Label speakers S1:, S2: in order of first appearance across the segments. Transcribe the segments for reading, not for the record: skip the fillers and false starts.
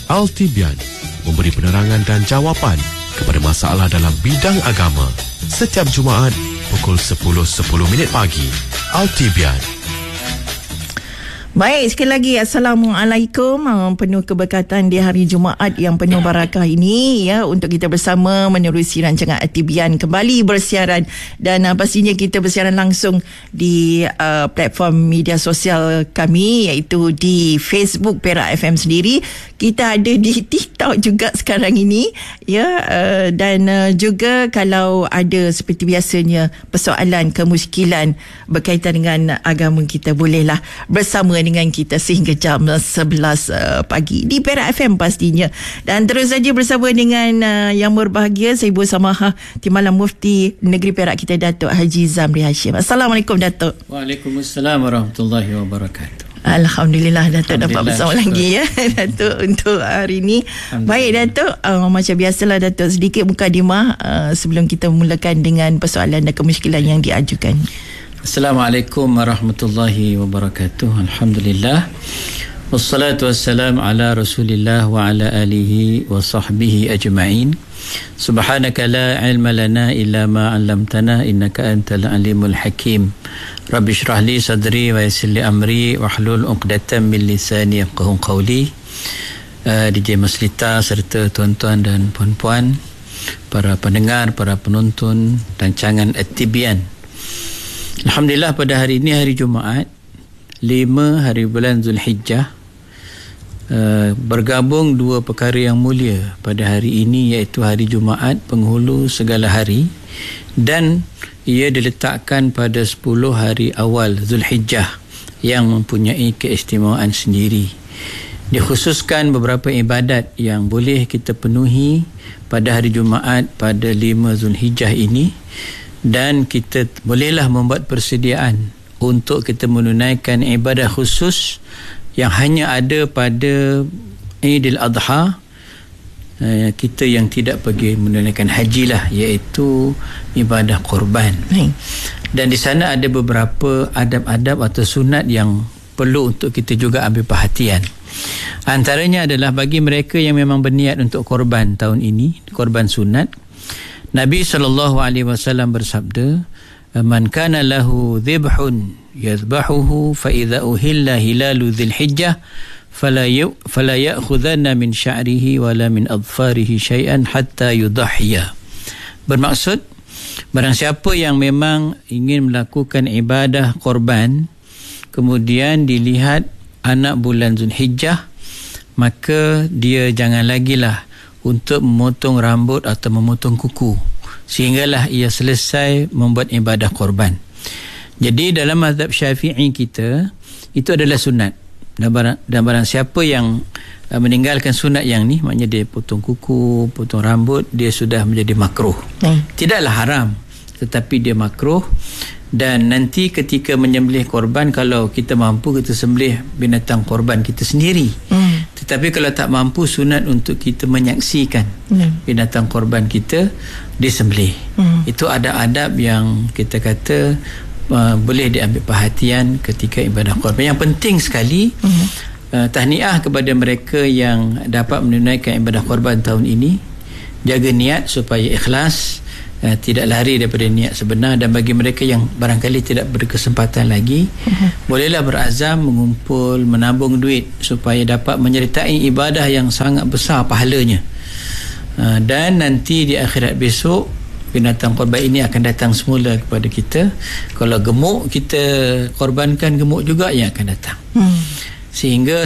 S1: Al-Tibian memberi penerangan dan jawapan kepada masalah dalam bidang agama. Setiap Jumaat pukul 10.10 pagi. Al-Tibian.
S2: Baik, sekali lagi Assalamualaikum. Penuh keberkatan di hari Jumaat yang penuh barakah ini ya, untuk kita bersama menerusi rancangan Al-Tibian kembali bersiaran, dan pastinya kita bersiaran langsung di platform media sosial kami, iaitu di Facebook Perak FM sendiri. Kita ada di TikTok juga sekarang ini ya, dan juga kalau ada seperti biasanya persoalan, kemusykilan berkaitan dengan agama, kita bolehlah bersama dengan kita sehingga jam 11 pagi di Perak FM pastinya. Dan terus saja bersama dengan yang berbahagia, saya Ibu Samaha Timbalan Mufti Negeri Perak kita, Datuk Haji Zamri Hashim. Assalamualaikum Datuk.
S3: Waalaikumsalam warahmatullahi wabarakatuh.
S2: Alhamdulillah Datuk dapat bersama lagi ya Datuk untuk hari ini. Baik Datuk, macam biasalah Datuk, sedikit mukadimah sebelum kita memulakan dengan persoalan dan kemusykilan yang diajukan.
S3: Assalamualaikum warahmatullahi wabarakatuh. Alhamdulillah. Wassalatu wassalamu ala Rasulillah wa ala alihi wa sahbihi ajma'in. Subhanaka la ilma lana illa ma 'allamtana innaka antal alimul hakim. Rabbi shrah li sadri wa yassir li amri wahlul 'uqdatam min lisani yafqahu qawli. DJ Maslita serta tuan-tuan dan puan-puan, para pendengar, para penonton rancangan Al-Tibian. Alhamdulillah, pada hari ini hari Jumaat 5 hari bulan Zulhijjah, bergabung dua perkara yang mulia pada hari ini, iaitu hari Jumaat penghulu segala hari, dan ia diletakkan pada 10 hari awal Zulhijjah yang mempunyai keistimewaan sendiri. Dikhususkan beberapa ibadat yang boleh kita penuhi pada hari Jumaat pada 5 Zulhijjah ini, dan kita bolehlah membuat persediaan untuk kita menunaikan ibadah khusus yang hanya ada pada Idul Adha. Kita yang tidak pergi menunaikan haji lah, iaitu ibadah korban. Dan di sana ada beberapa adab-adab atau sunat yang perlu untuk kita juga ambil perhatian. Antaranya adalah bagi mereka yang memang berniat untuk korban tahun ini, korban sunat, Nabi SAW bersabda, man kana lahu dhibhun yadhbahuhu fa idza uhilla hilalu dhil hijjah fala ya'khudhanna min sya'rihi wala min adfarihi syai'an hatta yudahhiya. Bermaksud, barang siapa yang memang ingin melakukan ibadah korban, kemudian dilihat anak bulan Zulhijjah, maka dia jangan lagilah untuk memotong rambut atau memotong kuku sehinggalah ia selesai membuat ibadah korban. Jadi dalam mazhab Syafi'i kita, itu adalah sunat, dan barang siapa yang meninggalkan sunat yang ni, maknanya dia potong kuku, potong rambut, dia sudah menjadi makruh. Tidaklah haram, tetapi dia makruh. Dan nanti ketika menyembelih korban, kalau kita mampu, kita sembelih binatang korban kita sendiri. Tetapi kalau tak mampu, sunat untuk kita menyaksikan binatang korban kita disembelih. Itu adab-adab yang kita kata boleh diambil perhatian ketika ibadah korban. Yang penting sekali, tahniah kepada mereka yang dapat menunaikan ibadah korban tahun ini. Jaga niat supaya ikhlas, tidak lari daripada niat sebenar. Dan bagi mereka yang barangkali tidak berkesempatan lagi, bolehlah berazam mengumpul, menabung duit supaya dapat menyertai ibadah yang sangat besar pahalanya. Dan nanti di akhirat besok, binatang korban ini akan datang semula kepada kita. Kalau gemuk, kita korbankan gemuk juga yang akan datang. Sehingga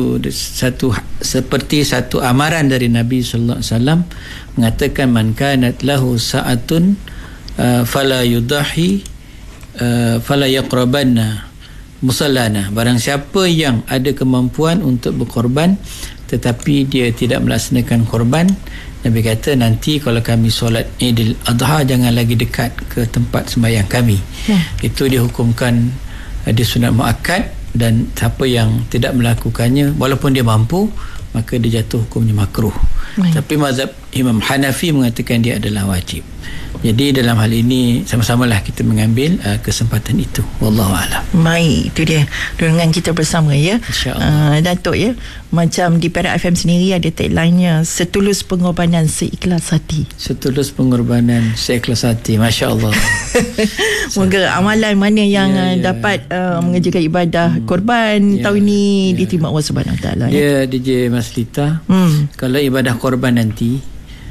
S3: seperti satu amaran dari Nabi sallallahu alaihi wasallam mengatakan, man kanat lahu sa'atun fala yudahi fala yaqrabanna musallana. Barang siapa yang ada kemampuan untuk berkorban tetapi dia tidak melaksanakan korban, Nabi kata, nanti kalau kami solat Idul Adha, jangan lagi dekat ke tempat sembahyang kami. Itu dihukumkan disunat muakkad. Dan siapa yang tidak melakukannya walaupun dia mampu, maka dia jatuh hukumnya makruh. Tapi mazhab Imam Hanafi mengatakan dia adalah wajib. Jadi dalam hal ini sama-samalah kita mengambil kesempatan itu. Wallahu a'lam.
S2: Baik, itu dia dengan kita bersama ya.
S3: InsyaAllah.
S2: Datuk ya, macam di Perak FM sendiri ada tagline-nya, setulus pengorbanan seikhlas hati.
S3: Setulus pengorbanan seikhlas hati. Masya Allah.
S2: Moga amalan mana yang dapat mengerjakan ibadah korban tahun ni diterima Allah Subhanahu Wa Taala.
S3: Dia DJ Maslita, kalau ibadah korban nanti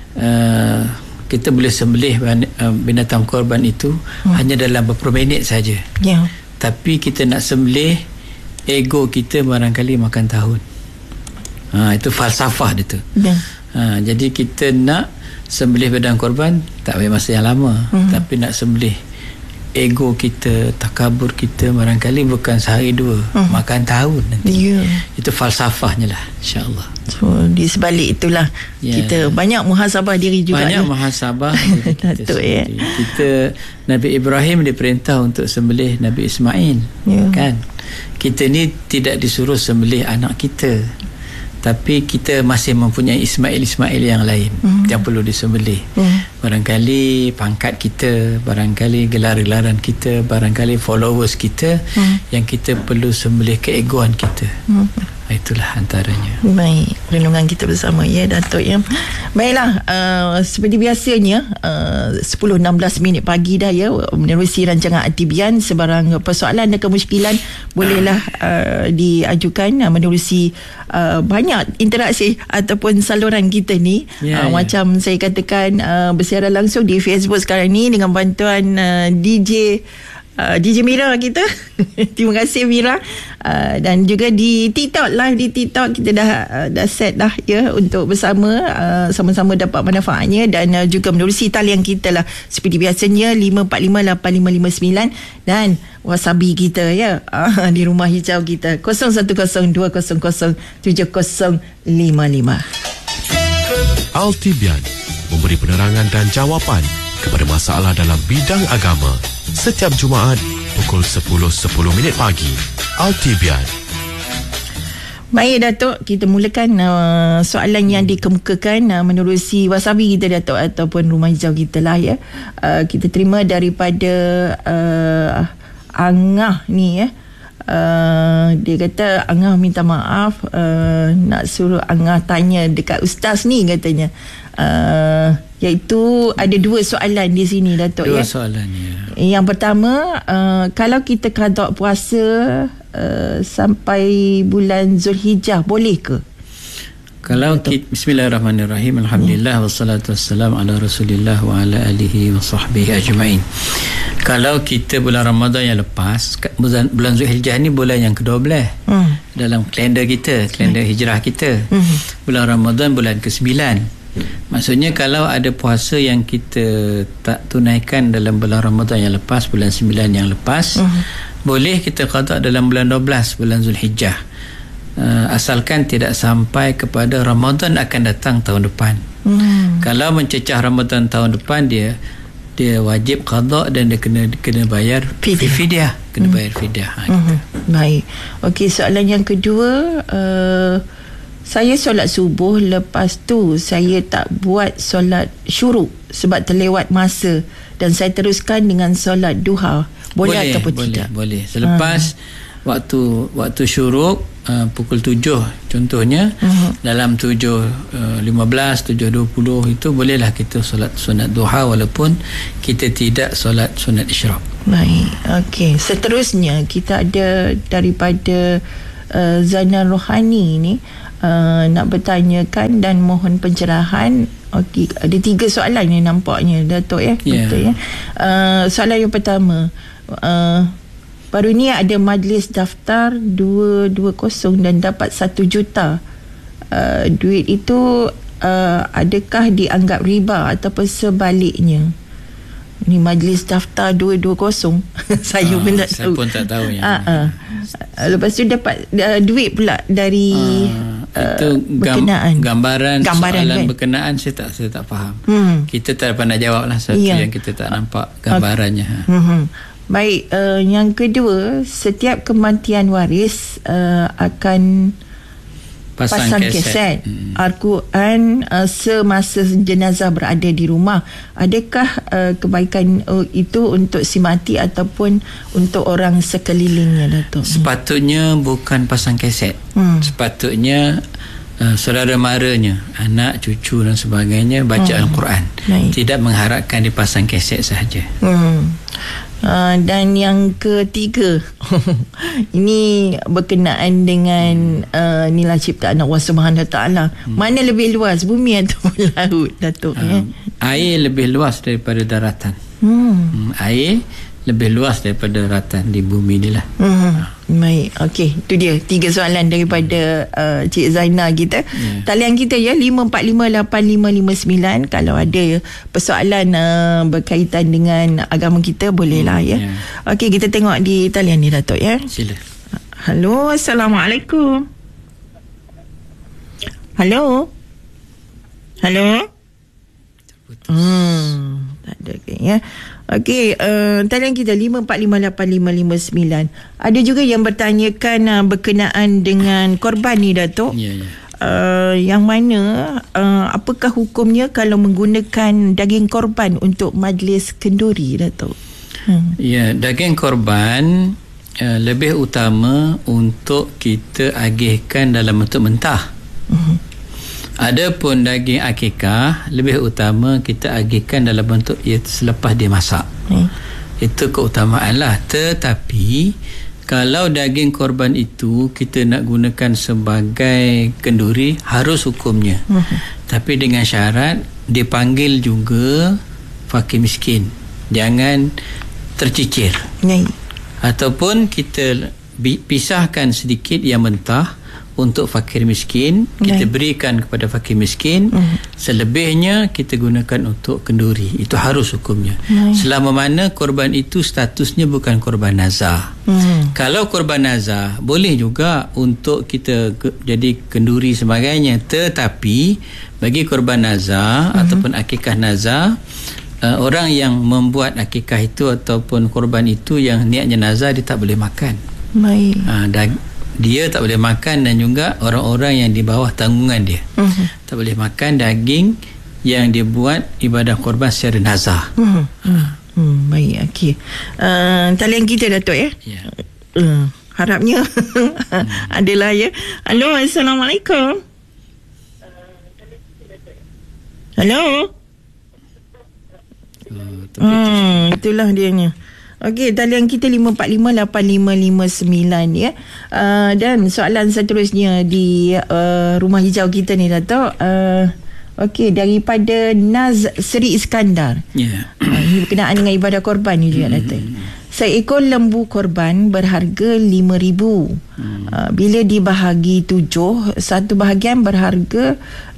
S3: kita boleh sembelih binatang korban itu hanya dalam beberapa minit saja. Tapi kita nak sembelih, ego kita barangkali makan tahun. Itu falsafah dia tu. Jadi kita nak sembelih binatang korban tak payah masa yang lama, tapi nak sembelih ego kita, takabur kita barangkali bukan sehari dua, makan tahun nanti. Itu falsafahnya lah, insyaAllah.
S2: So di sebalik itulah kita banyak muhasabah diri juga.
S3: Banyak muhasabah diri kita sendiri. Kita Nabi Ibrahim diperintah untuk sembelih Nabi Ismail, kan? Kita ni tidak disuruh sembelih anak kita, tapi kita masih mempunyai Ismail yang lain yang perlu disembelih. Barangkali pangkat kita, barangkali gelar-gelaran kita, barangkali followers kita yang kita perlu sembelih keegoan kita. Itulah antaranya.
S2: Baik, renungan kita bersama ya Datuk ya. Baiklah, seperti biasanya 10:16 minit pagi dah ya, menerusi rancangan Atibian. Sebarang persoalan dan kemusykilan bolehlah diajukan menerusi banyak interaksi ataupun saluran kita ni. Macam saya katakan, bersiaran langsung di Facebook sekarang ni dengan bantuan DJ Mira kita. Terima kasih Mira. Dan juga di TikTok, live di TikTok kita dah set dah ya, untuk bersama sama-sama dapat manfaatnya. Dan juga menerusi talian kita lah seperti biasanya 5458559 dan wasabi kita ya, di rumah hijau kita 0102007055.
S1: Altibian memberi penerangan dan jawapan kepada masalah dalam bidang agama setiap Jumaat pukul 10:10 pagi. Altibian.
S2: Baik Datuk, kita mulakan soalan yang dikemukakan menerusi wasabi kita Datuk, ataupun rumah hijau kita lah ya. Kita terima daripada Angah ni ya. Dia kata Angah minta maaf, nak suruh Angah tanya dekat ustaz ni katanya. Iaitu ada dua soalan di sini Datuk.
S3: Dua soalan ya.
S2: Yang pertama, kalau kita qada puasa sampai bulan Zulhijjah boleh ke?
S3: Kalau kita, bismillahirrahmanirrahim, alhamdulillah wassalatu wassalamu ala rasulillah wa ala alihi wa sahbihi ajma'in. Kalau kita bulan Ramadan yang lepas, bulan Zulhijjah ni bulan yang ke-12 dalam kalender kita, kalender hijrah kita. Bulan Ramadan bulan ke-9. Maksudnya kalau ada puasa yang kita tak tunaikan dalam bulan Ramadan yang lepas, bulan 9 yang lepas, boleh kita qada dalam bulan 12, bulan Zulhijjah. Asalkan tidak sampai kepada Ramadan akan datang tahun depan. Kalau mencecah Ramadan tahun depan, dia wajib qada dan dia kena bayar fidyah, kena bayar fidyah.
S2: Baik. Okey, soalan yang kedua, saya solat subuh, lepas tu saya tak buat solat syuruk sebab terlewat masa dan saya teruskan dengan solat duha. Boleh ataupun tidak?
S3: Boleh. Selepas waktu syuruk pukul 7 contohnya, dalam 7.15, 7.20 itu bolehlah kita solat sunat duha walaupun kita tidak solat sunat isyraq.
S2: Baik. Okey, seterusnya kita ada daripada Zainal Rohani ni, nak bertanyakan dan mohon pencerahan. Okey, ada 3 soalan yang nampaknya Datuk ya. Betul ya. Soalan yang pertama, baru ni ada majlis daftar 220 dan dapat 1 juta. Duit itu adakah dianggap riba ataupun sebaliknya? Ni majlis daftar 220. Saya pun tak tahu.
S3: Saya pun tak tahu ya.
S2: Lepas tu dapat duit pula dari
S3: itu gambaran soalan kan? Berkenaan saya tak faham. Kita tak dapat nak jawab lah satu yang kita tak nampak gambarannya.
S2: Baik, yang kedua, setiap kematian waris akan pasang kaset Al-Quran semasa jenazah berada di rumah. Adakah kebaikan itu untuk si mati ataupun untuk orang sekelilingnya, Datuk?
S3: Sepatutnya bukan pasang kaset. Sepatutnya saudara maranya, anak, cucu dan sebagainya baca Al-Quran. Tidak mengharapkan dipasang kaset sahaja.
S2: Dan yang ketiga ini berkenaan dengan nilai ciptaan Allah Subhanahu Wa Taala. Mana lebih luas, bumi ataupun laut, Datuk?
S3: Air lebih luas daripada daratan. Air lebih luas daripada daratan di bumi ni lah.
S2: Baik, okey, itu dia 3 soalan daripada Cik Zainal kita. Talian kita ya 5458559. Kalau ada persoalan berkaitan dengan agama kita, bolehlah ya. Okey, kita tengok di talian ni, Datuk ya.
S3: Sila.
S2: Halo, Assalamualaikum. Halo. Tak ada ya. Okey, talian kita 5458559. Ada juga yang bertanyakan berkenaan dengan korban ni, Datuk. Yang mana apakah hukumnya kalau menggunakan daging korban untuk majlis kenduri, Datuk?
S3: Ya, daging korban lebih utama untuk kita agihkan dalam bentuk mentah. Adapun daging akikah lebih utama kita agihkan dalam bentuk selepas dia masak. Itu keutamaan lah. Tetapi kalau daging korban itu kita nak gunakan sebagai kenduri, harus hukumnya. Tapi dengan syarat dipanggil juga fakir miskin, jangan tercicir. Ataupun kita pisahkan sedikit yang mentah untuk fakir miskin, kita berikan kepada fakir miskin. Selebihnya kita gunakan untuk kenduri. Itu harus hukumnya. Selama mana korban itu statusnya bukan korban nazar. Kalau korban nazar, boleh juga untuk kita jadi kenduri sebagainya. Tetapi bagi korban nazar ataupun akikah nazar, orang yang membuat akikah itu ataupun korban itu yang niatnya nazar, dia tak boleh makan. Dia tak boleh makan, dan juga orang-orang yang di bawah tanggungan dia tak boleh makan daging yang dia buat ibadah korban secara nazar.
S2: Baik, okey. Talian kita, Datuk ya. Harapnya adalah ya. Halo, Assalamualaikum. Halo. Itulah dianya. Okey, talian kita 5458559 ya. Dan soalan seterusnya di rumah hijau kita ni, Datuk. Okey, daripada Naz Seri Iskandar. Ini berkenaan dengan ibadah korban ni juga, Datuk. Seekor lembu korban berharga RM5,000. Bila dibahagi 7, satu bahagian berharga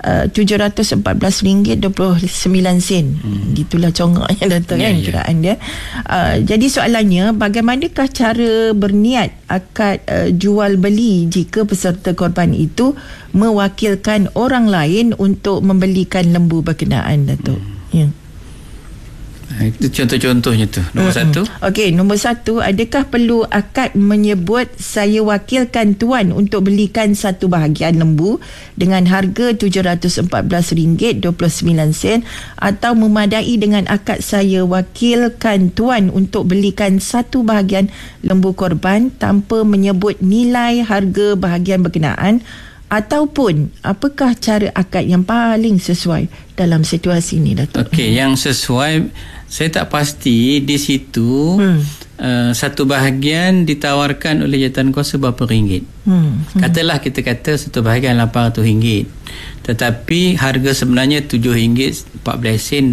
S2: RM714.29. Gitulah congoknya, Datuk kan, kiraan dia. Jadi soalannya, bagaimanakah cara berniat akad jual beli jika peserta korban itu mewakilkan orang lain untuk membelikan lembu berkenaan, Datuk?
S3: Itu contoh-contohnya tu. Nombor 1. Okey,
S2: nombor 1, adakah perlu akad menyebut saya wakilkan tuan untuk belikan satu bahagian lembu dengan harga RM714.29, atau memadai dengan akad saya wakilkan tuan untuk belikan satu bahagian lembu korban tanpa menyebut nilai harga bahagian berkenaan? Ataupun apakah cara akad yang paling sesuai dalam situasi ini, Datuk?
S3: Okey, yang sesuai, saya tak pasti di situ satu bahagian ditawarkan oleh jawatankuasa berapa ringgit. Katalah kita kata satu bahagian RM800, tetapi harga sebenarnya RM7.14,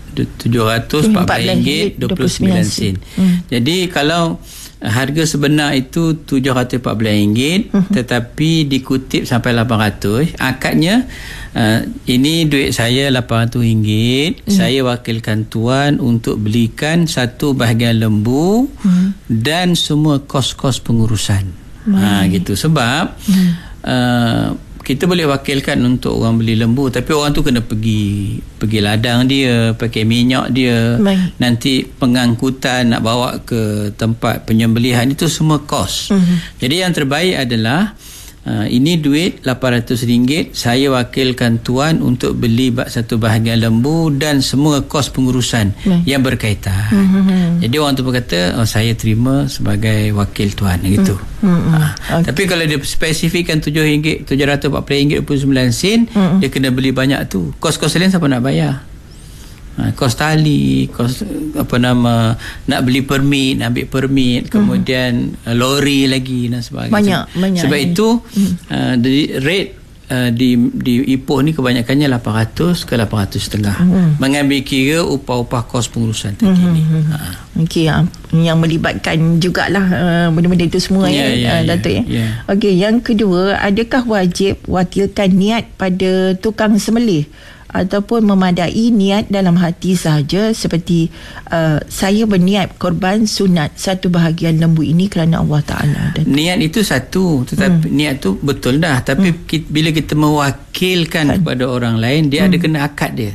S3: RM714.29. Jadi kalau harga sebenar itu RM714, tetapi dikutip sampai RM800. Akadnya, ini duit saya RM800, saya wakilkan tuan untuk belikan satu bahagian lembu dan semua kos-kos pengurusan. Gitu. Sebab kita boleh wakilkan untuk orang beli lembu, tapi orang tu kena pergi ladang dia, pakai minyak dia, nanti pengangkutan nak bawa ke tempat penyembelihan, itu semua kos. Jadi yang terbaik adalah ini duit RM800, saya wakilkan tuan untuk beli satu bahagian lembu dan semua kos pengurusan yang berkaitan. Jadi orang tu berkata, saya terima sebagai wakil tuan gitu. Okay. Tapi kalau dia spesifikkan RM7, RM740.29, dia kena beli banyak tu. Kos-kos lain siapa nak bayar? Kos tali, kos nak beli permit, nak ambil permit, kemudian lori lagi dan sebagainya. Banyak sebab itu rate di Ipoh ni kebanyakannya 800 ke 800.5 mengambil kira upah-upah kos pengurusan terkini.
S2: Okey, yang melibatkan jugalah benda-benda itu semua Datuk Okey, yang kedua, adakah wajib wakilkan niat pada tukang sembelih ataupun memadai niat dalam hati sahaja, seperti saya berniat korban sunat satu bahagian lembu ini kerana Allah Ta'ala.
S3: Niat itu satu, tetapi niat tu betul dah, tapi bila kita mewakilkan kepada orang lain, dia ada kena akad dia.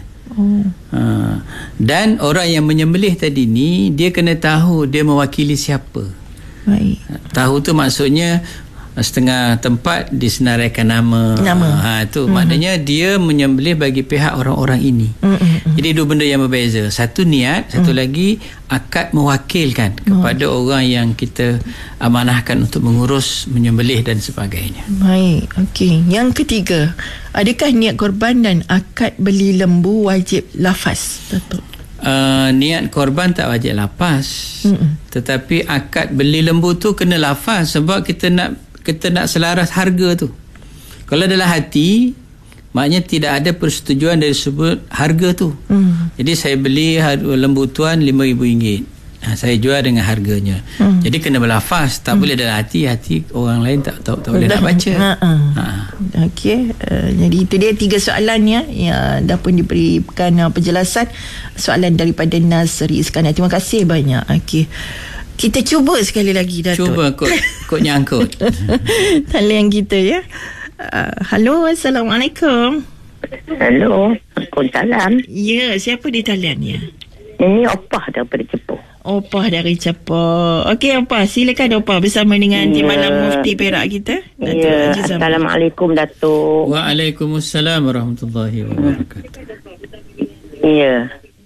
S3: Dan orang yang menyembelih tadi ni, dia kena tahu dia mewakili siapa. Baik. Tahu tu maksudnya setengah tempat disenaraikan nama. Itu maknanya dia menyembelih bagi pihak orang-orang ini. Jadi dua benda yang berbeza. Satu niat, satu lagi akad mewakilkan kepada orang yang kita amanahkan untuk mengurus menyembelih dan sebagainya.
S2: Baik, okey. Yang ketiga, adakah niat korban dan akad beli lembu wajib lafaz, Datuk?
S3: Niat korban tak wajib lafaz, tetapi akad beli lembu tu kena lafaz, sebab kita nak selaras harga tu. Kalau dalam hati, maknanya tidak ada persetujuan dari sebut harga tu. Jadi saya beli lembu tuan RM5,000, saya jual dengan harganya. Jadi kena berlafaz, tak boleh dalam hati orang lain tak boleh nak baca.
S2: Okey, jadi itu dia 3 soalan yang dah pun diberikan penjelasan soalan daripada Nasri Iskandar. Terima kasih banyak. Okey, kita cuba sekali lagi, Datuk.
S3: Cuba kok nyangkut.
S2: Talian kita halo, Assalamualaikum.
S4: Halo, Waalaikumsalam.
S2: Ya, siapa di talian ya?
S4: Ini Opah daripada Cepuh.
S2: Opah dari Cepuh. Okey Opah, silakan Opah bersama dengan Timbalan Mufti Perak kita.
S4: Ya, Assalamualaikum Datuk.
S3: Waalaikumsalam warahmatullahi wabarakatuh.
S2: Ya.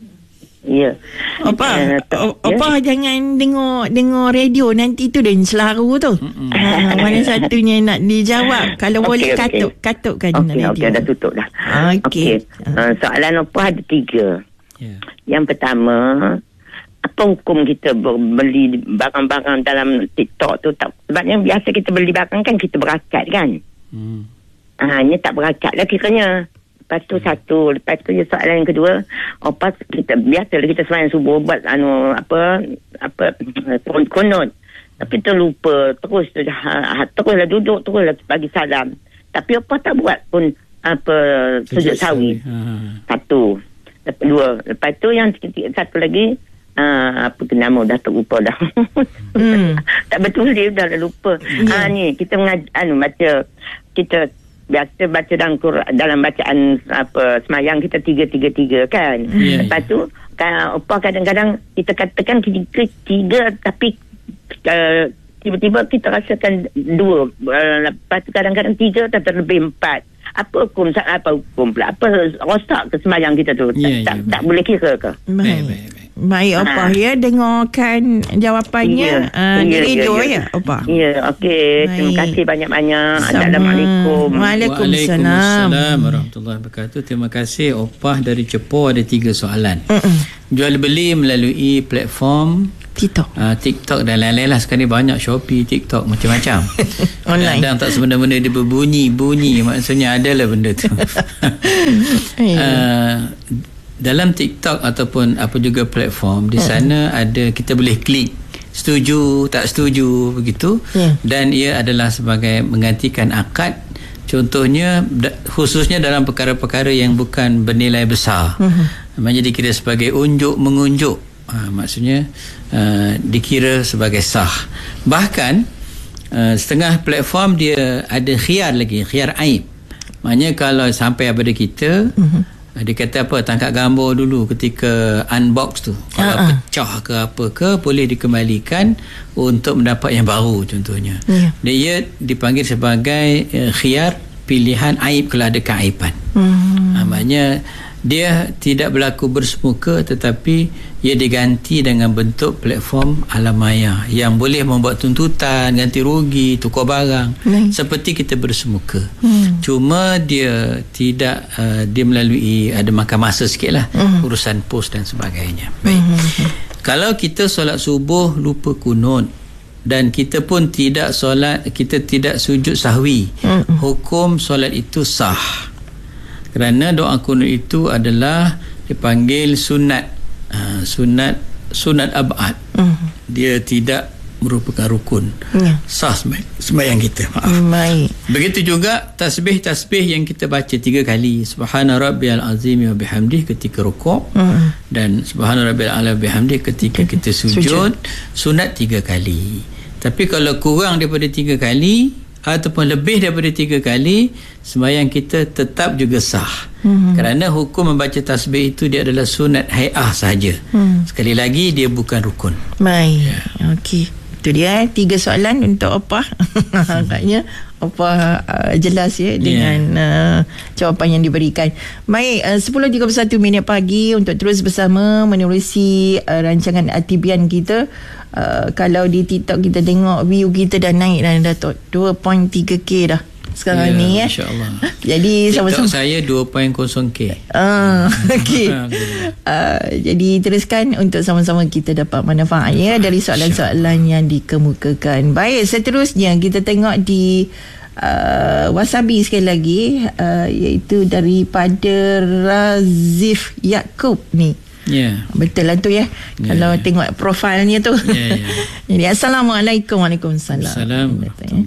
S2: Opah jangan dengar radio, nanti tu dia selaru tu. Mana satunya nak dijawab. Kalau boleh katukkan radio.
S4: Okey, dah tutup dah. Okey. Soalan Opah ada 3. Yang pertama, apa hukum kita beli barang-barang dalam TikTok tu? Sebabnya biasa kita beli barang kan kita berakad kan. Ini tak berakad lah kiranya. Lepas tu satu. Lepas tu soalan yang kedua, kita biasalah kita sembahyang subuh buat konot. Tapi terlupa, teruslah duduk, teruslah bagi salam. Tapi tak buat pun sujud sawi. Satu. Dua. Lepas tu yang satu lagi, apa nama dah terlupa dah. Tak betul dia dah lupa. Ni kita baca, kita biasa baca dalam bacaan semayang kita 3-3-3 kan. Lepas tu kadang-kadang kita katakan 3 tapi tiba-tiba kita rasakan 2. Lepas tu kadang-kadang 3 atau lebih 4. Apa hukum pula? Apa rosak ke semayang kita tu? Tak boleh kira ke?
S2: Baik Opah dengarkan jawapannya di radio Opah.
S4: Okey. Terima kasih banyak-banyak. Assalamualaikum.
S2: Waalaikumsalam
S3: warahmatullahi wabarakatuh. Terima kasih Opah dari Cepuh. Ada 3 soalan. Jual beli melalui platform TikTok dan lain-lain lah. Sekarang ni banyak Shopee, TikTok, macam-macam. Online. Kadang tak sebenarnya dia berbunyi, maksudnya adalah benda tu. Dalam TikTok ataupun apa juga platform, di sana ada, kita boleh klik setuju, tak setuju, begitu. Dan ia adalah sebagai menggantikan akad. Contohnya khususnya dalam perkara-perkara yang bukan bernilai besar, jadi dikira sebagai unjuk-mengunjuk. Maksudnya dikira sebagai sah. Bahkan setengah platform dia ada khiyar lagi, khiyar aib. Maknanya kalau sampai pada kita Dia kata apa, tangkap gambar dulu ketika unbox tu. Kalau pecah ke apa ke, boleh dikembalikan untuk mendapat yang baru contohnya. Dia dipanggil sebagai khiyar, pilihan aib kalau ada keaiban. Maknanya dia tidak berlaku bersemuka, tetapi ia diganti dengan bentuk platform alam maya yang boleh membuat tuntutan, ganti rugi, tukar barang seperti kita bersemuka. Cuma dia tidak dia melalui, ada makan masa sikit lah, urusan pos dan sebagainya. Baik. Kalau kita solat subuh lupa kunut dan kita pun tidak solat, kita tidak sujud sahwi, hukum solat itu sah. Kerana doa kunut itu adalah dipanggil sunat, sunat abad. Dia tidak merupakan rukun. Sah sembahyang kita. Maaf. Begitu juga tasbih yang kita baca 3 kali. Subhana rabbiyal azim wa bihamdih ketika rukuk, dan subhana rabbiyal a'la wa bihamdih ketika kita sujud. Sunat 3 kali. Tapi kalau kurang daripada 3 kali ataupun lebih daripada 3 kali, sembahyang kita tetap juga sah. Kerana hukum membaca tasbih itu dia adalah sunat hai'ah sahaja. Sekali lagi, dia bukan rukun.
S2: Baik. Okey. Itu dia 3 soalan untuk Opah. Agaknya Opah jelas dengan jawapan yang diberikan. Baik, 10.31 minit pagi untuk terus bersama menerusi rancangan Atibian kita. Kalau di TikTok kita tengok view kita dah naik dah, Datuk 2.3k dah sekarang ni
S3: insya-Allah.
S2: Jadi
S3: TikTok
S2: sama-sama
S3: saya 2.0k.
S2: Okey. Jadi teruskan untuk sama-sama kita dapat manfaat dari soalan-soalan yang dikemukakan. Baik, seterusnya kita tengok di Wasabi sekali lagi, iaitu daripada Razif Yaakob ni. Betul lah tu kalau tengok profilnya tu. Jadi Assalamualaikum. Waalaikumsalam.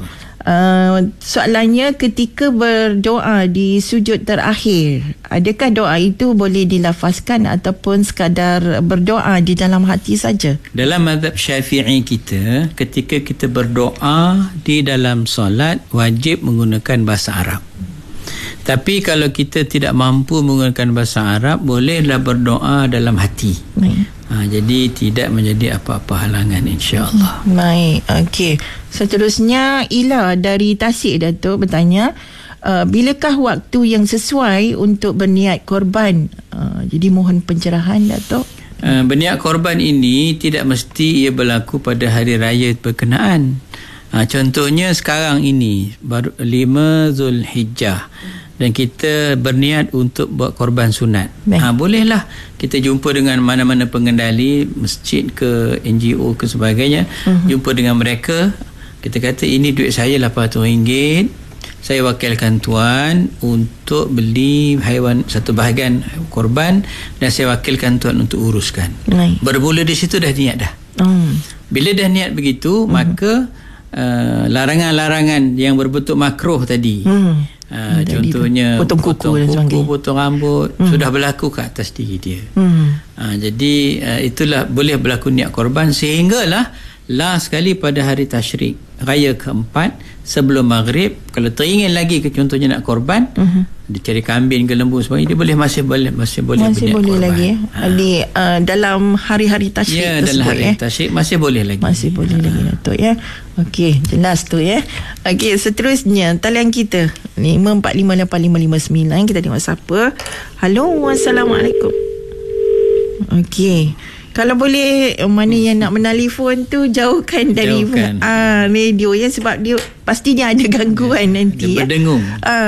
S2: Soalannya, ketika berdoa di sujud terakhir, adakah doa itu boleh dilafazkan ataupun sekadar berdoa di dalam hati saja?
S3: Dalam mazhab Syafi'i kita, ketika kita berdoa di dalam solat wajib menggunakan bahasa Arab. Tapi kalau kita tidak mampu menggunakan bahasa Arab, bolehlah berdoa dalam hati. Jadi tidak menjadi apa-apa halangan, insya-Allah.
S2: Baik, okey. Seterusnya Ila dari Tasik, Datuk bertanya, bilakah waktu yang sesuai untuk berniat korban? Jadi mohon pencerahan, Datuk.
S3: Berniat korban ini tidak mesti ia berlaku pada hari raya berkenaan. Contohnya sekarang ini baru 5 Zulhijjah dan kita berniat untuk buat korban sunat. Bolehlah kita jumpa dengan mana-mana pengendali masjid ke NGO ke sebagainya, jumpa dengan mereka, kita kata ini duit saya RM800, saya wakilkan tuan untuk beli haiwan satu bahagian korban dan saya wakilkan tuan untuk uruskan. Bermula di situ dah niat dah. Bila dah niat begitu, maka larangan-larangan yang berbentuk makruh tadi, contohnya potong kuku, potong rambut, sudah berlaku ke atas diri dia. Jadi itulah boleh berlaku niat korban, sehinggalah last sekali pada hari tasyrik, raya keempat sebelum maghrib, kalau teringin lagi ke contohnya nak korban, dia cari kambing ke lembu sebagainya, dia boleh masih boleh berniat korban.
S2: Lagi di dalam hari-hari tasyrik tersebut,
S3: dalam hari tasyrik masih boleh lagi.
S2: Masih boleh lagi, Datuk Okey, jelas tu Okey, seterusnya talian kita 5458559, kita tengok siapa. Halo, Assalamualaikum. Okey, kalau boleh mana yang nak menelpon tu jauhkan dari radio sebab dia pastinya ada gangguan nanti.
S3: Dia berdengung.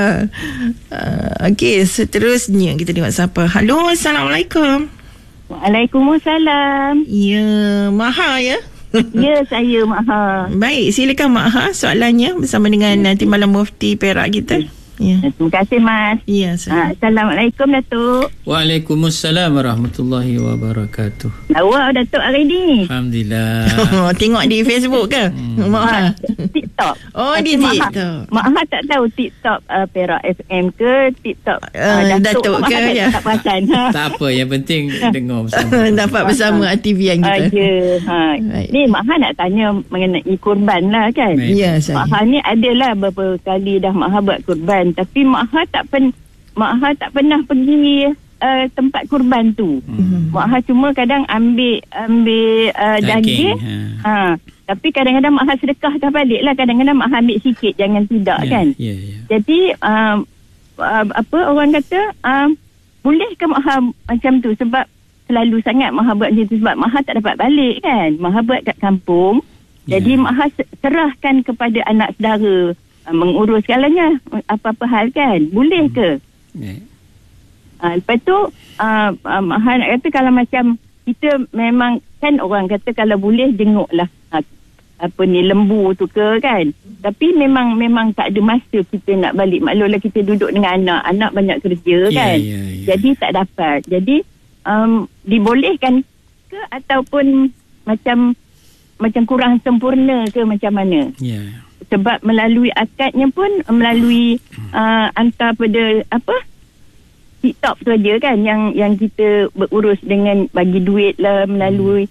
S2: Okey, seterusnya kita tengok siapa. Halo, Assalamualaikum.
S5: Waalaikumsalam.
S2: Ya, Maha ya?
S5: Ya, saya Maha.
S2: Baik, silakan Maha soalannya bersama dengan Timbalan Mufti Perak kita.
S5: Terima kasih, Mas. Assalamualaikum, Datuk.
S3: Waalaikumsalam warahmatullahi wabarakatuh.
S5: Awak Datuk hari ni?
S3: Alhamdulillah.
S2: Tengok di Facebook ke? Maha.
S5: TikTok.
S2: Oh, di TikTok.
S5: Maha tak tahu TikTok Perak FM ke TikTok
S2: Datuk ke?
S5: Tak perasan.
S3: Tak apa, yang penting dengar bersama.
S2: Dapat bersama Atibian kita.
S5: Ni Maha nak tanya mengenai kurban lah kan?
S2: Ya, saya.
S5: Maha ni adalah beberapa kali dah Maha buat kurban, tapi Maha tak pernah pergi tempat kurban tu. Mak Ha cuma kadang ambil daging. Tapi kadang-kadang Mak Ha sedekahkan balik lah. Kadang-kadang Mak Ha ambil sikit, jangan tidak kan. Jadi orang kata boleh ke Mak Ha macam tu? Sebab selalu sangat Mak Ha buat macam tu, sebab Mak Ha tak dapat balik kan. Mak Ha buat kat kampung. Jadi Mak Ha serahkan kepada anak saudara mengurus segalanya, apa-apa hal kan. Boleh ke? Lepas tu Mak Ha nak kata kalau macam kita memang kan orang kata kalau boleh jenguklah lembu tu ke kan. Tapi memang tak ada masa kita nak balik. Maklumlah kita duduk dengan anak banyak kerja kan. Jadi tak dapat. Jadi dibolehkan ke ataupun macam kurang sempurna ke macam mana? Sebab melalui akadnya pun melalui hantar pada TikTok tu aja kan yang kita berurus dengan bagi duit lah melalui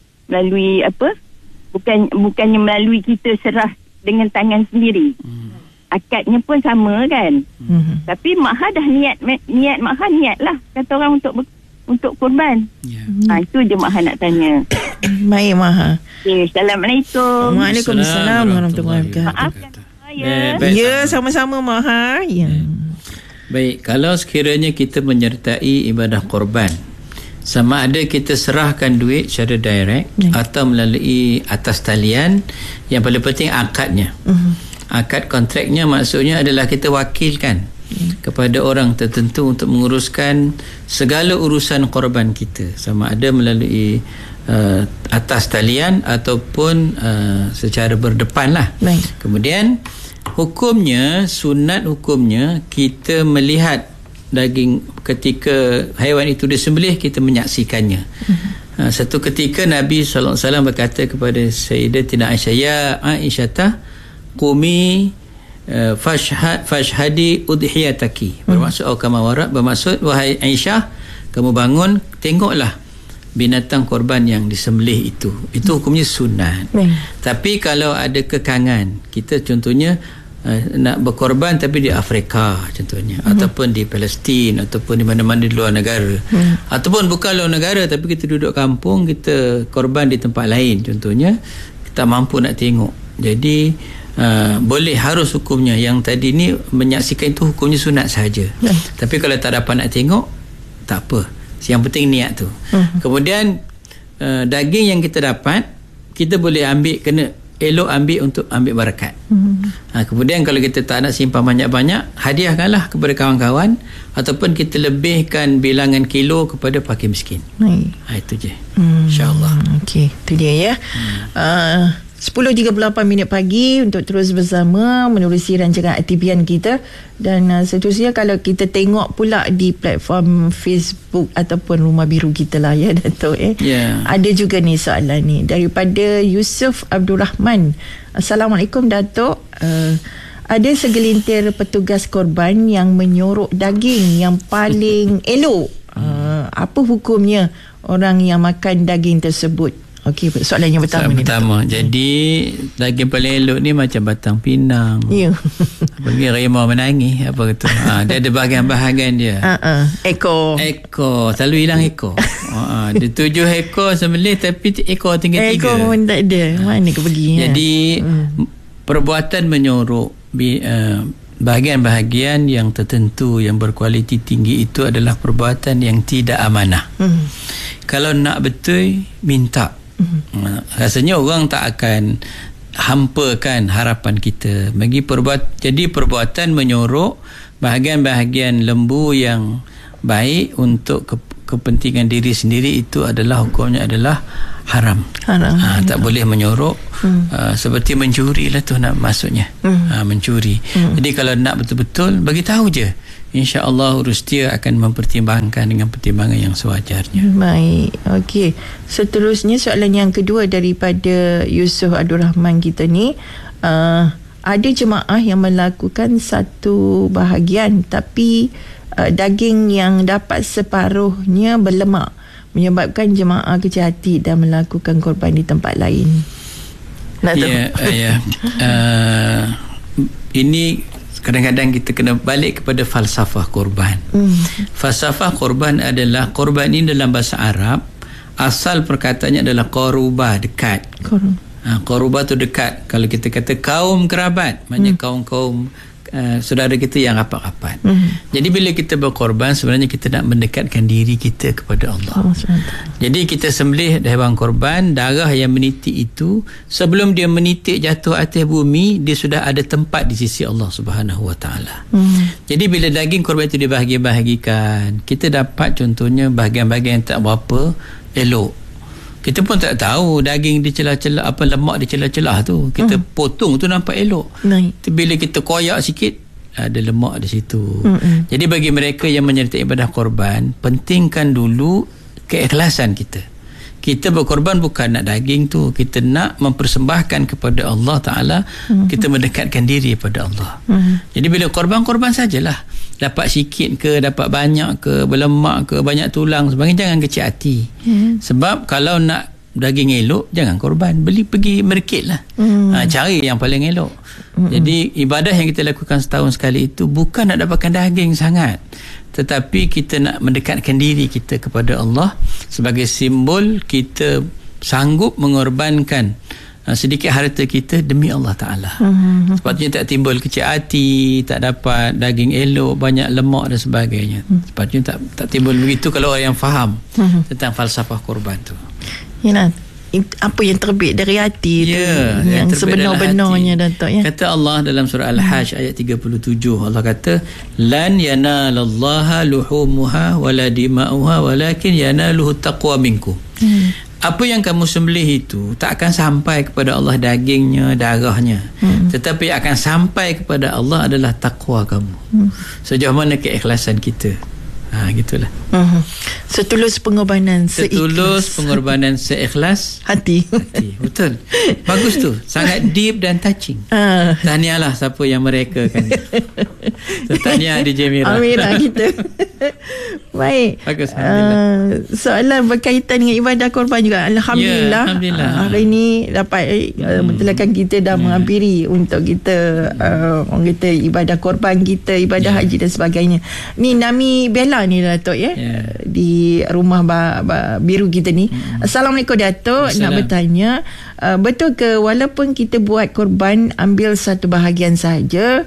S5: bukannya melalui kita serah dengan tangan sendiri. Akadnya pun sama kan. Tapi Mak Ha dah niat Mak Ha niat lah kata orang untuk kurban. Itu je Mak Ha nak tanya.
S2: Baik Mak Ha.
S5: Assalamualaikum.
S2: Waalaikumsalam warahmatullahi wabarakatuh. Ya, sama-sama Mak Ha.
S3: Baik, kalau sekiranya kita menyertai ibadah korban, sama ada kita serahkan duit secara direct atau melalui atas talian, yang paling penting akadnya. Akad kontraknya maksudnya adalah kita wakilkan kepada orang tertentu untuk menguruskan segala urusan korban kita, sama ada melalui atas talian ataupun secara berdepan lah. Kemudian hukumnya, sunat hukumnya, kita melihat daging ketika haiwan itu disembelih, kita menyaksikannya. Satu ketika Nabi SAW berkata kepada Sayyidatina Aisyah, ya Aisyah, qumi fashhadi udhiyataki. Bermaksud bermaksud wahai Aisyah, kamu bangun, tengoklah binatang korban yang disembelih itu. Itu hukumnya sunat. Tapi kalau ada kekangan, kita contohnya nak berkorban tapi di Afrika contohnya, ataupun di Palestin, ataupun di mana-mana di luar negara, ataupun bukan luar negara tapi kita duduk kampung, kita korban di tempat lain contohnya, kita mampu nak tengok. Jadi boleh, harus hukumnya yang tadi ni menyaksikan itu hukumnya sunat saja. Tapi kalau tak dapat nak tengok, tak apa, yang penting niat tu. Kemudian daging yang kita dapat, kita boleh ambil, kena elok ambil untuk ambil barakat. Kemudian kalau kita tak nak simpan banyak-banyak, hadiahkanlah kepada kawan-kawan, ataupun kita lebihkan bilangan kilo kepada fakir miskin. Itu je, insyaAllah.
S2: Okey, itu dia ya. 10.38 minit pagi untuk terus bersama menerusi rancangan aktivian kita. Dan seterusnya kalau kita tengok pula di platform Facebook ataupun Rumah Biru kita lah ya Datuk ada juga ni soalan ni daripada Yusuf Abdul Rahman. Assalamualaikum Datuk. Ada segelintir petugas korban yang menyorok daging yang paling elok. Apa hukumnya orang yang makan daging tersebut? Okey, soalan yang pertama.
S3: Jadi daging paling elok ni macam batang pinang. Bagi harimau menangis apa gitu. Dia ada bahagian-bahagian dia. Ekor selalu hilang ekor. Dia 7 ekor sembelih tapi ekor tinggal 3.
S2: Ekor pun tak ada. Mana ke pergi?
S3: Jadi perbuatan menyorok bahagian-bahagian yang tertentu yang berkualiti tinggi itu adalah perbuatan yang tidak amanah. Kalau nak betul, minta. Rasanya orang tak akan hampakan harapan kita bagi jadi perbuatan menyorok bahagian-bahagian lembu yang baik untuk kepentingan diri sendiri, itu adalah hukumnya adalah haram. Tak boleh menyorok. Seperti mencuri lah tu nak maksudnya. Mencuri. Jadi kalau nak betul-betul, bagi tahu je, InsyaAllah urus dia akan mempertimbangkan dengan pertimbangan yang sewajarnya.
S2: Baik, okey. Seterusnya soalan yang kedua daripada Yusuf Abdul Rahman kita ni, ada jemaah yang melakukan satu bahagian tapi daging yang dapat separuhnya berlemak, menyebabkan jemaah kecil hati dan melakukan korban di tempat lain.
S3: Ini kadang-kadang kita kena balik kepada falsafah korban. Falsafah korban adalah, korban ini dalam bahasa Arab asal perkataannya adalah qaruba, dekat. Qaruba tu dekat. Kalau kita kata kaum kerabat, maknanya kaum-kaum saudara kita yang rapat-rapat. Jadi bila kita berkorban, sebenarnya kita nak mendekatkan diri kita kepada Allah. Jadi kita sembelih haiwan korban, darah yang menitik itu, sebelum dia menitik jatuh atas bumi, dia sudah ada tempat di sisi Allah Subhanahu Wa Taala. Jadi bila daging korban itu dibahagi-bahagikan, kita dapat contohnya bahagian-bahagian yang tak berapa elok. Kita pun tak tahu daging di celah-celah, apa lemak di celah-celah tu. Kita potong tu nampak elok. Bila kita koyak sikit, ada lemak di situ. Jadi bagi mereka yang menyertai ibadah korban, pentingkan dulu keikhlasan kita. Kita berkorban bukan nak daging tu, kita nak mempersembahkan kepada Allah Ta'ala, kita mendekatkan diri kepada Allah. Jadi bila korban sajalah. Dapat sikit ke, dapat banyak ke, berlemak ke, banyak tulang sebagainya, jangan kecil hati. Sebab kalau nak daging elok, jangan korban, pergi merkit lah. Cari yang paling elok. Jadi ibadah yang kita lakukan setahun sekali itu bukan nak dapatkan daging sangat, tetapi kita nak mendekatkan diri kita kepada Allah sebagai simbol kita sanggup mengorbankan sedikit harta kita demi Allah Ta'ala. Sepatutnya tak timbul kecil hati, tak dapat daging elok, banyak lemak dan sebagainya. Sepatutnya tak timbul begitu kalau orang yang faham tentang falsafah korban tu.
S2: Apa yang terbit dari hati tu, yang sebenar-benarnya, Datuk, ya. Kata
S3: Allah dalam surah Al-Hajj ayat 37, Allah kata, lan yanalallaha luhumuha wala dima'uha walakin yanaluhu taqwa minkum. Apa yang kamu sembelih itu tak akan sampai kepada Allah dagingnya, darahnya, tetapi akan sampai kepada Allah adalah takwa kamu. Sejauh mana keikhlasan kita. Gitulah.
S2: Setulus pengorbanan
S3: seikhlas hati. Betul. Bagus tu. Sangat deep dan touching. Tahniahlah siapa yang mereka kan. Tahniah DJ Mira.
S2: Amira kita. Baik.
S3: Bagus, alhamdulillah.
S2: Soalan berkaitan dengan ibadah korban juga. Alhamdulillah. Hari ini dapat mentelakan kita dah menghampiri untuk kita orang kata ibadah korban kita, ibadah haji dan sebagainya. Ni Nami Bella ni Datuk, ya. Di rumah biru kita ni. Assalamualaikum Datuk. Nak bertanya, betul ke walaupun kita buat korban ambil satu bahagian sahaja,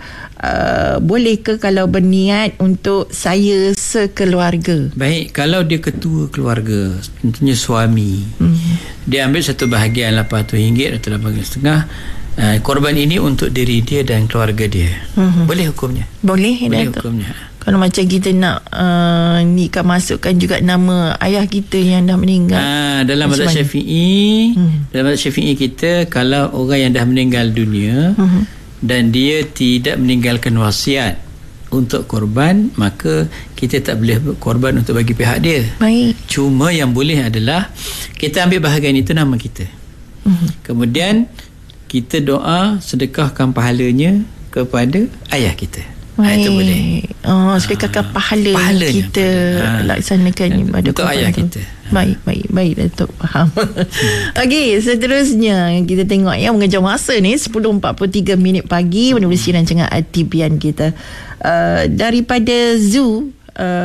S2: boleh ke kalau berniat untuk saya sekeluarga?
S3: Baik, kalau dia ketua keluarga, tentunya suami, dia ambil satu bahagian RM80 atau RM8.5, korban ini untuk diri dia dan keluarga dia. Boleh hukumnya?
S2: Boleh hukumnya. Kalau macam kita nak ni kan masukkan juga nama ayah kita yang dah meninggal.
S3: Dalam mazhab Syafi'i, dalam mazhab Syafi'i kita, kalau orang yang dah meninggal dunia dan dia tidak meninggalkan wasiat untuk korban, maka kita tak boleh korban untuk bagi pihak dia.
S2: Baik.
S3: Cuma yang boleh adalah kita ambil bahagian itu nama kita. Kemudian kita doa sedekahkan pahalanya kepada ayah kita. Itu boleh.
S2: Sedekahkan pahalanya kita laksanakan ibadah
S3: untuk ayah kita.
S2: Baik Datuk, faham. Okey, seterusnya kita tengok ya, mengejar masa ni 10.43 pagi menerusi rancangan Atibian kita. Daripada Zu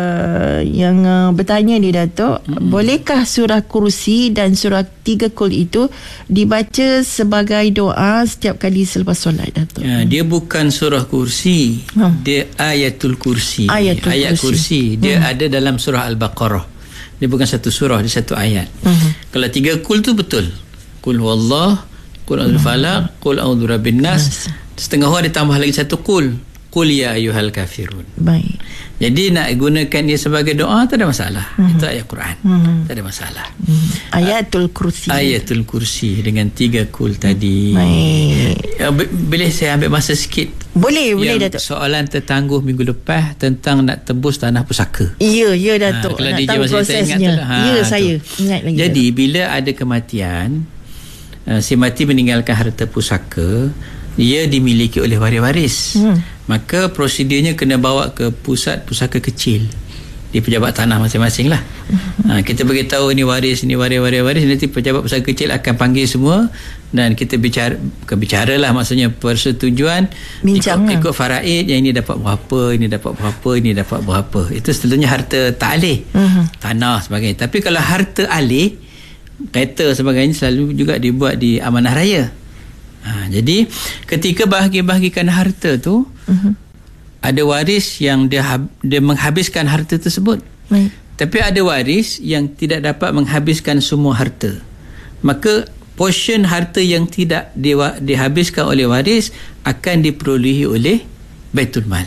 S2: yang bertanya ni Datuk, bolehkah surah Kursi dan surah 3 Kul itu dibaca sebagai doa setiap kali selepas solat, Datuk?
S3: Dia bukan surah Kursi, dia ayatul Kursi. Ayat kursi dia ada dalam surah Al-Baqarah. Dia bukan satu surah, dia satu ayat. Kalau 3 Kul tu betul, Kul huwallah, Kul a'udzu falaq, Kul a'udzu birabbin nas. Setengah orang ditambah lagi satu Kul, Qul ya ayyuhal kafirun.
S2: Baik.
S3: Jadi nak gunakan dia sebagai doa tak ada masalah. Itu ayat Quran. Tak ada masalah.
S2: Ayatul Kursi.
S3: Ayatul Kursi dengan 3 Kul tadi.
S2: Baik.
S3: Boleh saya ambil masa sikit?
S2: Boleh Datuk.
S3: Soalan tertangguh minggu lepas tentang nak tebus tanah pusaka.
S2: Ya Datuk.
S3: Kalau
S2: nak
S3: DJ
S2: tahu
S3: masih
S2: prosesnya. Saya ingat lagi.
S3: Jadi Datuk, bila ada kematian, si mati meninggalkan harta pusaka, dia dimiliki oleh waris-waris. Maka prosedurnya kena bawa ke pusat pusaka kecil. di pejabat tanah masing-masing lah. Kita beritahu ni waris, nanti pejabat pusaka kecil akan panggil semua dan kita bicara lah, maksudnya persetujuan ikut faraid, yang ini dapat berapa, ini dapat berapa, ini dapat berapa. Itu setelahnya harta tak alih, tanah sebagainya. Tapi kalau harta alih, kereta sebagainya, selalu juga dibuat di amanah raya. Jadi ketika bahagi-bahagikan harta tu, ada waris yang dia menghabiskan harta tersebut. Tapi ada waris yang tidak dapat menghabiskan semua harta. Maka portion harta yang tidak dihabiskan oleh waris akan diperolehi oleh Baitul Mal.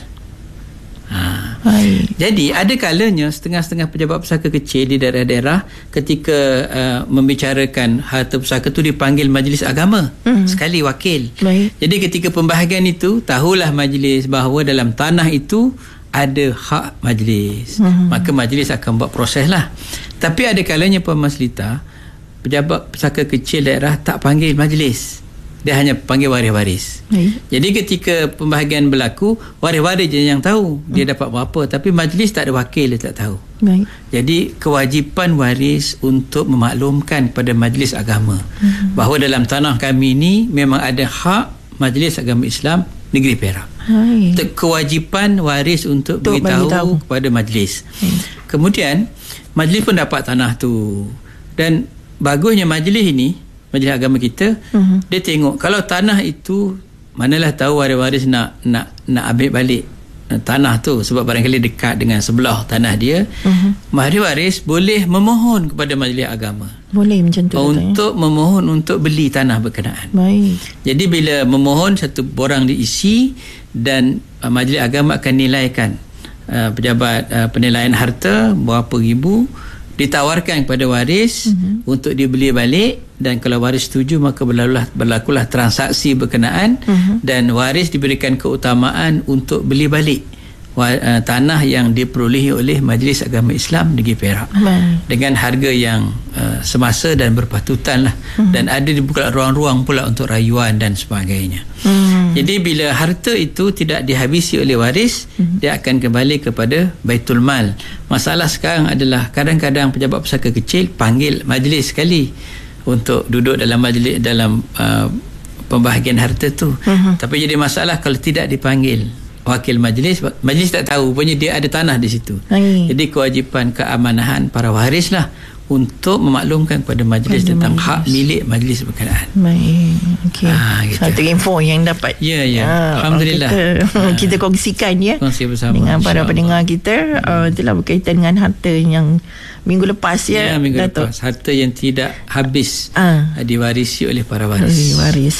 S3: Jadi ada kalanya setengah-setengah pejabat pusaka kecil di daerah-daerah ketika membicarakan harta pusaka tu dipanggil majlis agama sekali wakil. Jadi ketika pembahagian itu, tahulah majlis bahawa dalam tanah itu ada hak majlis. Maka majlis akan buat proses lah. Tapi ada kalanya Puan Maslita, pejabat pusaka kecil daerah tak panggil majlis, dia hanya panggil waris-waris. Jadi ketika pembahagian berlaku, waris-waris je yang tahu dia dapat berapa, tapi majlis tak ada wakil, dia tak tahu. Jadi kewajipan waris untuk memaklumkan pada majlis agama bahawa dalam tanah kami ni memang ada hak Majlis Agama Islam Negeri Perak. Kewajipan waris untuk beritahu kepada majlis. Kemudian majlis pun dapat tanah tu, dan bagusnya majlis ini, majlis agama kita, dia tengok kalau tanah itu, manalah tahu waris-waris nak ambil balik tanah tu sebab barangkali dekat dengan sebelah tanah dia, waris-waris boleh memohon kepada majlis agama.
S2: Boleh macam tu
S3: untuk memohon untuk beli tanah berkenaan. Jadi bila memohon, satu borang diisi dan majlis agama akan nilaikan pejabat penilaian harta berapa ribu, ditawarkan kepada waris untuk dibeli balik, dan kalau waris setuju maka berlakulah transaksi berkenaan, dan waris diberikan keutamaan untuk beli balik tanah yang diperolehi oleh Majlis Agama Islam Negeri Perak dengan harga yang semasa dan berpatutan lah. Dan ada dibuka ruang-ruang pula untuk rayuan dan sebagainya. Jadi bila harta itu tidak dihabisi oleh waris, dia akan kembali kepada Baitul Mal. Masalah sekarang adalah kadang-kadang pejabat pusaka kecil panggil majlis sekali untuk duduk dalam majlis, dalam pembahagian harta tu. Tapi jadi masalah kalau tidak dipanggil wakil majlis tak tahu punya dia ada tanah di situ. Jadi kewajipan keamanahan para waris lah untuk memaklumkan kepada majlis tentang hak milik majlis berkenaan.
S2: Gitu. Satu info yang dapat.
S3: Alhamdulillah.
S2: Kita kongsikan
S3: kongsi bersama
S2: dengan para pendengar kita. Itulah berkaitan dengan harta yang minggu lepas
S3: minggu lepas, harta yang tidak habis diwarisi oleh para waris.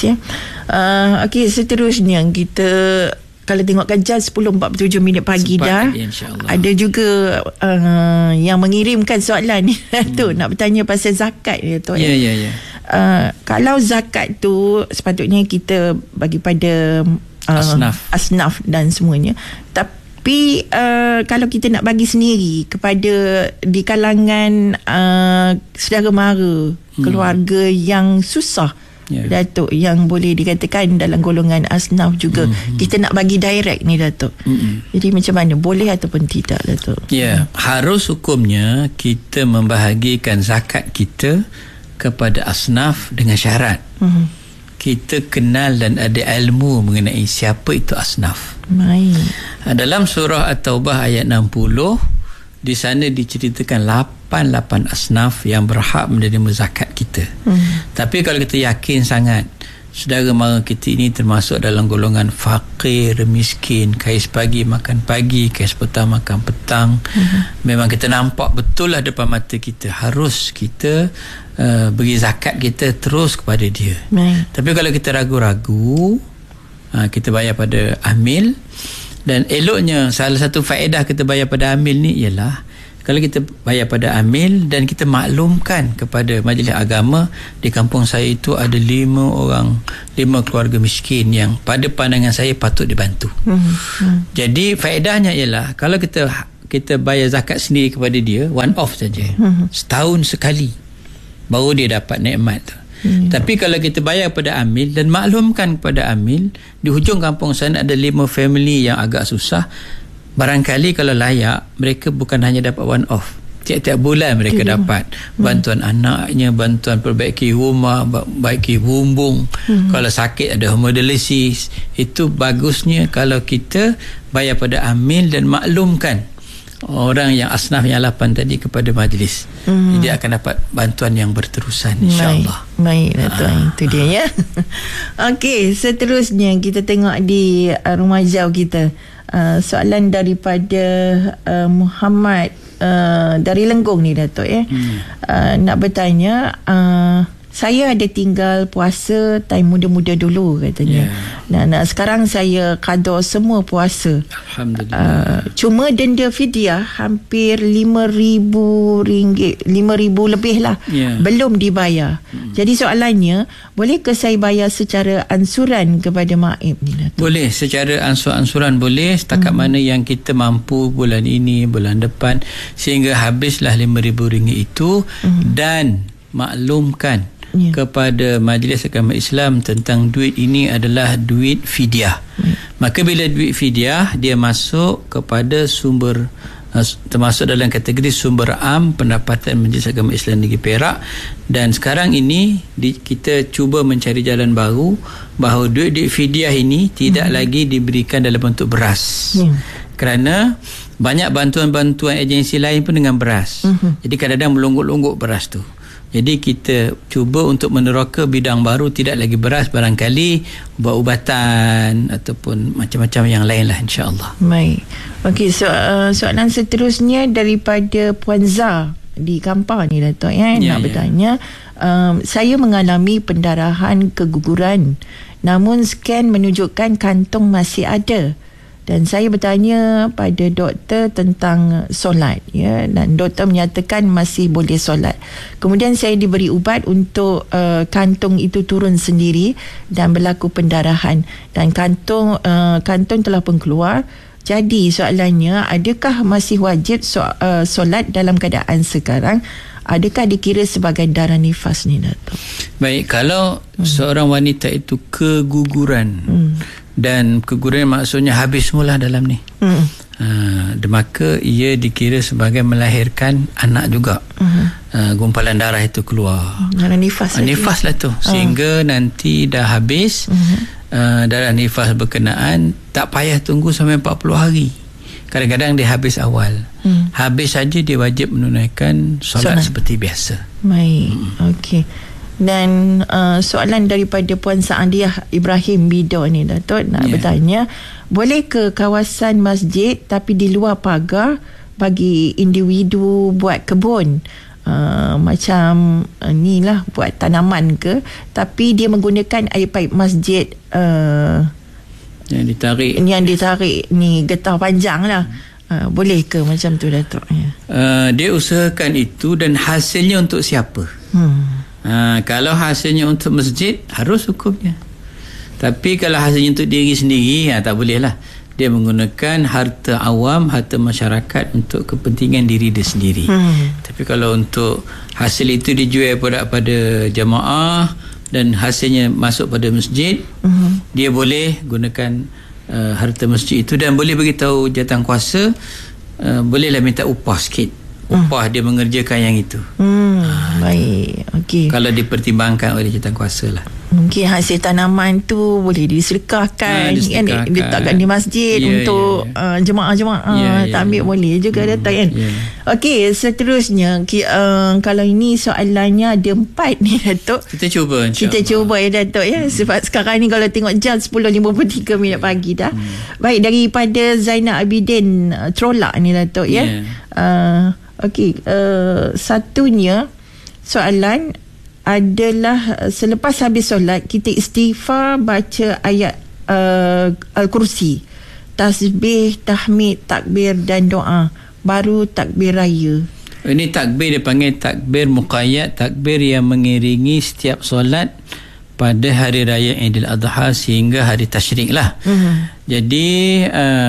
S3: Okey, seterusnya kita kalau tengokkan jam 10.47 pagi dah, ada juga yang mengirimkan soalan ni tu, nak bertanya pasal zakat dia tu. Kalau zakat tu sepatutnya kita bagi pada asnaf dan semuanya, tapi kalau kita nak bagi sendiri kepada di kalangan saudara mara, keluarga yang susah, Datuk, yang boleh dikatakan dalam golongan asnaf juga, kita nak bagi direct ni Datuk. Jadi macam mana, boleh ataupun tidak Datuk? Harus hukumnya kita membahagikan zakat kita kepada asnaf dengan syarat kita kenal dan ada ilmu mengenai siapa itu asnaf. Dalam surah At-Taubah ayat 60, di sana diceritakan 88 asnaf yang berhak menerima zakat kita. Tapi kalau kita yakin sangat saudara mara kita ini termasuk dalam golongan fakir, miskin, kais pagi makan pagi, kais petang makan petang, memang kita nampak betul lah depan mata kita, harus kita beri zakat kita terus kepada dia. Tapi kalau kita ragu-ragu, kita bayar pada amil. Dan eloknya, salah satu faedah kita bayar pada amil ni ialah kalau kita bayar pada amil dan kita maklumkan kepada majlis agama, di kampung saya itu ada 5 keluarga miskin yang pada pandangan saya patut dibantu. Jadi faedahnya ialah kalau kita bayar zakat sendiri kepada dia, one off saja, setahun sekali baru dia dapat nikmat tu. Tapi kalau kita bayar pada amil dan maklumkan kepada amil, di hujung kampung sana ada 5 family yang agak susah, barangkali kalau layak, mereka bukan hanya dapat one off, tiap-tiap bulan mereka dapat bantuan anaknya, bantuan perbaiki rumah, perbaiki bumbung, kalau sakit ada hemodialisis. Itu bagusnya kalau kita bayar pada amil dan maklumkan orang yang asnaf yang 8 tadi kepada majlis. Dia akan dapat bantuan yang berterusan, insyaAllah.
S2: Baik, itu dia ya. Okey, seterusnya kita tengok di rumah jauh kita. Soalan daripada Muhammad dari Lenggong ni, Datuk ya. Nak bertanya, saya ada tinggal puasa time muda-muda dulu katanya. Nah, sekarang saya qada semua puasa.
S3: Alhamdulillah.
S2: Cuma denda fidyah hampir RM5,000 lebih lah. Belum dibayar. Jadi soalannya, bolehkah saya bayar secara ansuran kepada Maib ni, Datuk? Boleh,
S3: secara ansuran boleh, setakat mana yang kita mampu bulan ini, bulan depan, sehingga habislah RM5,000 itu, dan maklumkan kepada Majlis Agama Islam tentang duit ini adalah duit fidyah. Maka bila duit fidyah, dia masuk kepada sumber, termasuk dalam kategori sumber am pendapatan Majlis Agama Islam Negeri Perak. Dan sekarang ini kita cuba mencari jalan baru, bahawa duit fidyah ini tidak lagi diberikan dalam bentuk beras. Kerana banyak bantuan-bantuan agensi lain pun dengan beras. Jadi kadang-kadang melonggok-longgok beras tu. Jadi kita cuba untuk meneroka bidang baru, tidak lagi beras, barangkali ubat-ubatan ataupun macam-macam yang lain lah, insyaAllah.
S2: Baik. Okey, soalan seterusnya daripada Puan Zah di Kampar ni, Datuk ya. Nak bertanya, saya mengalami pendarahan keguguran, namun scan menunjukkan kantung masih ada. Dan saya bertanya pada doktor tentang solat ya, dan doktor menyatakan masih boleh solat. Kemudian saya diberi ubat untuk kantung itu turun sendiri dan berlaku pendarahan, dan kantung telah pun keluar. Jadi soalannya, adakah masih wajib solat dalam keadaan sekarang? Adakah dikira sebagai darah nifas ni, Datuk?
S3: Baik, kalau seorang wanita itu keguguran, dan keguguran maksudnya habis semula dalam ni, maka ia dikira sebagai melahirkan anak juga. Gumpalan darah itu keluar,
S2: darah nifas
S3: lah tu, sehingga nanti dah habis darah nifas berkenaan, tak payah tunggu sampai 40 hari. Kadang-kadang dia habis awal, habis saja dia wajib menunaikan solat seperti biasa.
S2: Baik, okey. Dan soalan daripada Puan Saadiah Ibrahim Bido ni, Datuk, nak bertanya, boleh ke kawasan masjid tapi di luar pagar bagi individu buat kebun, macam ni lah, buat tanaman ke, tapi dia menggunakan air paip masjid yang ditarik ni, getah panjang lah. Boleh ke macam tu, Datuk?
S3: Dia usahakan itu, dan hasilnya untuk siapa? Kalau hasilnya untuk masjid, harus hukumnya. Tapi kalau hasilnya untuk diri sendiri, tak boleh lah. Dia menggunakan harta awam, harta masyarakat untuk kepentingan diri dia sendiri. Tapi kalau untuk hasil itu dijual pada jamaah dan hasilnya masuk pada masjid, dia boleh gunakan harta masjid itu, dan boleh beritahu jawatankuasa, bolehlah minta upah sikit, upah dia mengerjakan yang itu.
S2: Baik, okey.
S3: Kalau dipertimbangkan oleh jawatankuasa lah.
S2: Mungkin hasil tanaman tu boleh disedekahkan, kan, diletakkan di masjid untuk jemaah-jemaah tak ambil, boleh juga, Datuk kan. Okey, seterusnya kalau ini soalannya ada 4 ni, Datuk.
S3: Kita cuba,
S2: kita cuba ya, Datuk ya. Sebab sekarang ni kalau tengok jam 10.53 minit pagi dah. Baik, daripada Zainal Abidin Trolak ni, Datuk ya. Okey, satunya soalan adalah, selepas habis solat kita istighfar, baca ayat Al-Kursi, tasbih, tahmid, takbir dan doa, baru takbir raya.
S3: Ini takbir dipanggil takbir muqayyad, takbir yang mengiringi setiap solat pada hari raya Aidil Adha sehingga hari tasyrik lah. Jadi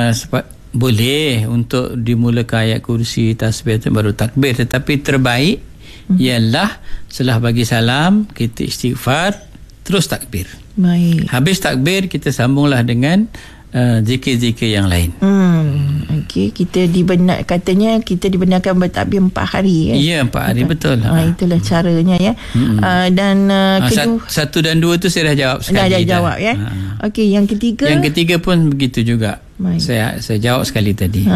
S3: boleh untuk dimulakan ayat kursi, tasbih itu baru takbir, tetapi terbaik ialah setelah bagi salam kita istighfar terus takbir.
S2: Baik.
S3: Habis takbir kita sambunglah dengan zikir-zikir yang lain.
S2: Okey, kita dibenarkan bertakbir 4 hari kan?
S3: Ya, 4 hari betul.
S2: Itulah caranya ya. Dan kedua,
S3: 1 dan 2 tu saya dah jawab sekali.
S2: Dah jawab ya. Okey, yang ketiga.
S3: Yang ketiga pun begitu juga. Saya jawab sekali tadi.